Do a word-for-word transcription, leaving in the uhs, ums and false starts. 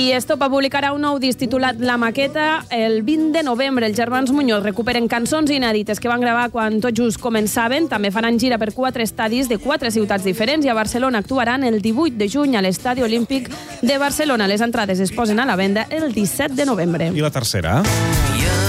I Estopa publicarà un nou disc titulat La Maqueta el vint de novembre. Els germans Muñoz recuperen cançons inèdites que van gravar quan tot just començaven. També faran gira per quatre estadis de quatre ciutats diferents i a Barcelona actuaran el divuit de juny a l'Estadi Olímpic de Barcelona. Les entrades es posen a la venda el disset de novembre. I la tercera?